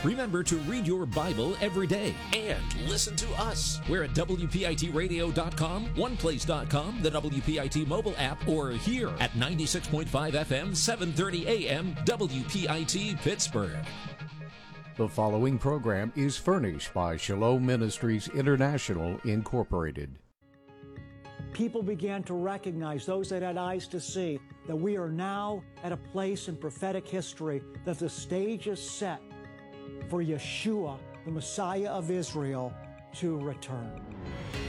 Remember to read your Bible every day and listen to us. We're at WPITradio.com, OnePlace.com, the WPIT mobile app, or here at 96.5 FM, 730 AM, WPIT Pittsburgh. The following program is furnished by Shalom Ministries International, Incorporated. People began to recognize, those that had eyes to see, that we are now at a place in prophetic history that the stage is set for Yeshua, the Messiah of Israel, to return.